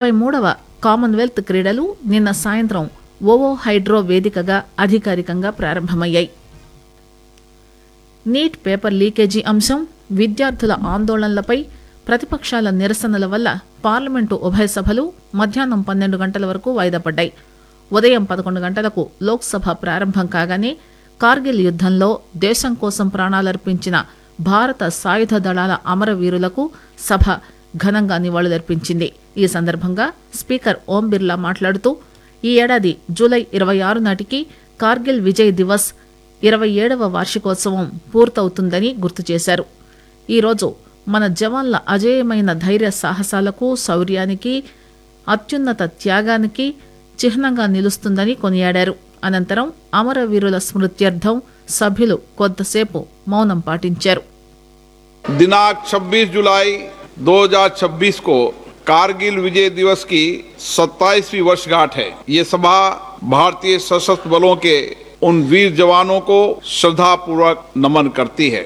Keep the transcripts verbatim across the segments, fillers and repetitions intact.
ఇరవై మూడవ కామన్వెల్త్ క్రీడలు నిన్న సాయంత్రం ఓవో హైడ్రో వేదికగా అధికారికంగా ప్రారంభమయ్యాయి. నీట్ పేపర్ లీకేజీ అంశం, విద్యార్థుల ఆందోళనలపై ప్రతిపక్షాల నిరసనల వల్ల పార్లమెంటు ఉభయ సభలు మధ్యాహ్నం పన్నెండు గంటల వరకు వాయిదా పడ్డాయి. ఉదయం పదకొండు గంటలకు లోక్సభ ప్రారంభం కాగానే కార్గిల్ యుద్దంలో దేశం కోసం ప్రాణాలర్పించిన భారత సాయుధ దళాల అమరవీరులకు సభ ఘనంగా నివాళులర్పించింది. ఈ సందర్భంగా స్పీకర్ ఓం బిర్లా మాట్లాడుతూ ఈ ఏడాది జూలై ఇరవై ఆరు నాటికి కార్గిల్ విజయ్ దివస్ ఇరవై ఏడవ వార్షికోత్సవం పూర్తవుతుందని గుర్తు చేశారు. ఈరోజు మన జవాన్ల అజేయమైన ధైర్య సాహసాలకు, శౌర్యానికి, అత్యున్నత త్యాగానికి చిహ్నంగా నిలుస్తుందని కొనియాడారు. అనంతరం అమరవీరుల స్మృత్యర్థం సభ్యులు కొంతసేపు మౌనం పాటించారు. दिनांक छब्बीस जुलाई दो हज़ार छब्बीस को कारगिल विजय दिवस की सत्ताईसवीं वर्षगांठ है. ये सभा भारतीय सशस्त्र बलों के उन वीर जवानों को श्रद्धापूर्वक नमन करती है.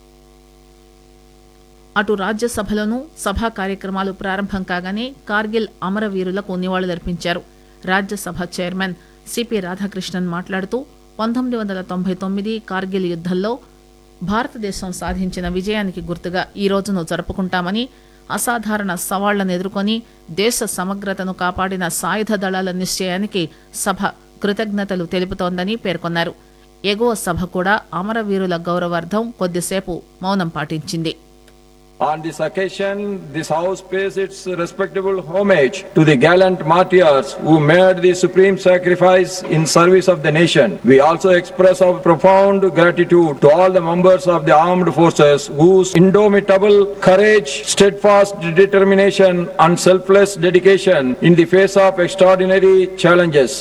అటు రాజ్యసభలోనూ సభా కార్యక్రమాలు ప్రారంభం కాగానే కార్గిల్ అమరవీరులకు నివాళులర్పించారు. రాజ్యసభ చైర్మన్ సిపి రాధాకృష్ణన్ మాట్లాడుతూ పంతొమ్మిది వందల తొంభై తొమ్మిది కార్గిల్ యుద్దంలో భారతదేశం సాధించిన విజయానికి గుర్తుగా ఈ రోజును జరుపుకుంటామని, అసాధారణ సవాళ్లను ఎదుర్కొని దేశ సమగ్రతను కాపాడిన సాయుధ దళాల నిశ్చయానికి సభ కృతజ్ఞతలు తెలుపుతోందని పేర్కొన్నారు. ఎగువ సభ కూడా అమరవీరుల గౌరవార్థం కొద్దిసేపు మౌనం పాటించింది. On this occasion, this House pays its respectable homage to the gallant martyrs who made the supreme sacrifice in service of the nation. We also express our profound gratitude to all the members of the armed forces whose indomitable courage, steadfast determination and selfless dedication in the face of extraordinary challenges.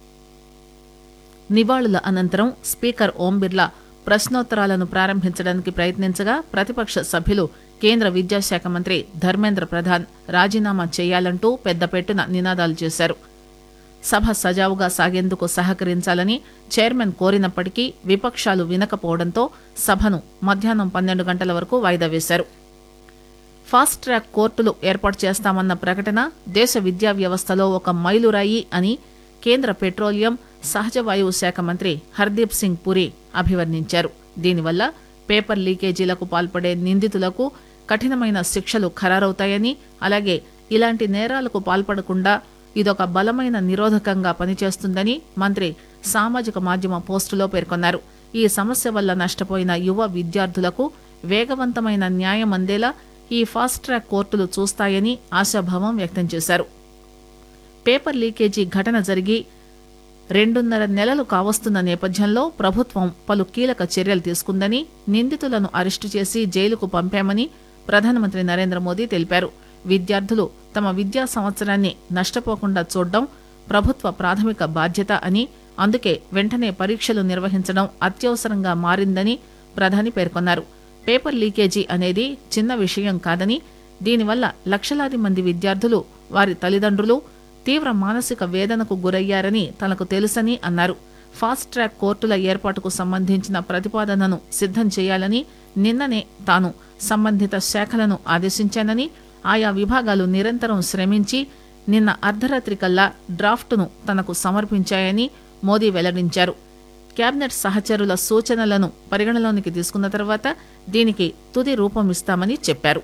నివాళుల అనంతరం speaker Om Birla ప్రశ్నోత్తరాలను ప్రారంభించడానికి ప్రయత్నించగా ప్రతిపక్ష సభ్యులు కేంద్ర విద్యాశాఖ మంత్రి ధర్మేంద్ర ప్రధాన్ రాజీనామా చేయాలంటూ పెద్దపెట్టున నినాదాలు చేశారు. సభ సజావుగా సాగేందుకు సహకరించాలని చైర్మన్ కోరినప్పటికీ విపక్షాలు వినకపోవడంతో సభను మధ్యాహ్నం పన్నెండు గంటల వరకు వాయిదా వేశారు. ఫాస్ట్ ట్రాక్ కోర్టులు ఏర్పాటు చేస్తామన్న ప్రకటన దేశ విద్యా వ్యవస్థలో ఒక మైలురాయి అని కేంద్ర పెట్రోలియం, సహజ వాయువు శాఖ మంత్రి హర్దీప్ సింగ్ పురి అభివర్ణించారు. దీనివల్ల పేపర్ లీకేజీలకు పాల్పడే నిందితులకు కఠినమైన శిక్షలు ఖరారవుతాయని, అలాగే ఇలాంటి నేరాలకు పాల్పడకుండా ఇదొక బలమైన నిరోధకంగా పనిచేస్తుందని మంత్రి సామాజిక మాధ్యమ పోస్టులో పేర్కొన్నారు. ఈ సమస్య వల్ల నష్టపోయిన యువ విద్యార్థులకు వేగవంతమైన న్యాయం అందేలా ఈ ఫాస్ట్ ట్రాక్ కోర్టులు చూస్తాయని ఆశాభావం వ్యక్తం చేశారు. పేపర్ లీకేజీ ఘటన జరిగి రెండున్నర నెలలు కావస్తున్న నేపథ్యంలో ప్రభుత్వం పలు కీలక చర్యలు తీసుకుందని, నిందితులను అరెస్టు చేసి జైలుకు పంపామని ప్రధానమంత్రి నరేంద్ర మోదీ తెలిపారు. విద్యార్థులు తమ విద్యా సంవత్సరాన్ని నష్టపోకుండా చూడడం ప్రభుత్వ ప్రాథమిక బాధ్యత అని, అందుకే వెంటనే పరీక్షలు నిర్వహించడం అత్యవసరంగా మారిందని ప్రధాని పేర్కొన్నారు. పేపర్ లీకేజీ అనేది చిన్న విషయం కాదని, దీనివల్ల లక్షలాది మంది విద్యార్థులు, వారి తల్లిదండ్రులు తీవ్ర మానసిక వేదనకు గురయ్యారని తనకు తెలుసని అన్నారు. ఫాస్ట్ ట్రాక్ కోర్టుల ఏర్పాటుకు సంబంధించిన ప్రతిపాదనను సిద్ధం చేయాలని నిన్ననే తాను సంబంధిత శాఖలను ఆదేశించానని, ఆయా విభాగాలు నిరంతరం శ్రమించి నిన్న అర్ధరాత్రి కల్లా డ్రాఫ్టును తనకు సమర్పించాయని మోదీ వెల్లడించారు. కేబినెట్ సహచరుల సూచనలను పరిగణలోనికి తీసుకున్న తర్వాత దీనికి తుది రూపం ఇస్తామని చెప్పారు.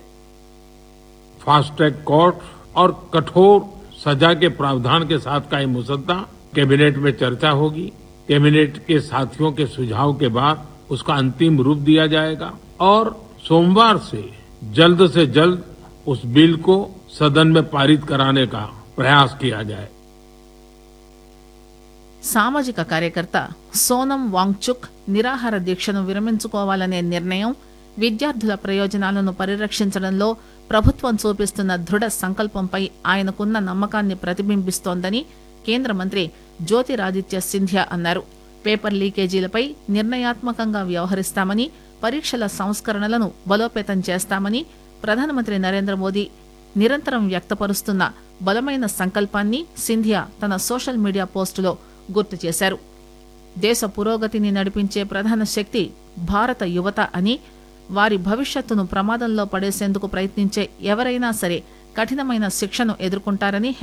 फास्ट ट्रैक कोर्ट और कठोर सजा के प्रावधान के साथ का ये मुसद्दा कैबिनेट में चर्चा होगी. कैबिनेट के साथियों के सुझाव के बाद उसका अंतिम रूप दिया जाएगा और सोमवार से जल्द से जल्द उस बिल को सदन में पारित कराने का प्रयास किया जाए. సామాజిక కార్యకర్త సోనం వాంగ్చుక్ నిరాహార దీక్షను విరమించుకోవాలనే నిర్ణయం విద్యార్థుల ప్రయోజనాలను పరిరక్షించడంలో ప్రభుత్వం చూపిస్తున్న దృఢ సంకల్పంపై ఆయనకున్న నమ్మకాన్ని ప్రతిబింబిస్తోందని కేంద్ర మంత్రి జ్యోతిరాదిత్య సింధియా అన్నారు. పేపర్ లీకేజీలపై నిర్ణయాత్మకంగా వ్యవహరిస్తామని, పరీక్షల సంస్కరణలను బలోపేతం చేస్తామని ప్రధానమంత్రి నరేంద్ర మోదీ నిరంతరం వ్యక్తపరుస్తున్న బలమైన సంకల్పాన్ని సింధియా తన సోషల్ మీడియా పోస్టులో గుర్తు చేశారు. దేశ పురోగతిని నడిపించే ప్రధాన శక్తి భారత యువత అని, వారి భవిష్యత్తును ప్రమాదంలో పడేసేందుకు ప్రయత్నించే ఎవరైనా సరే కఠినమైన శిక్షను ఎదుర్కొంటారని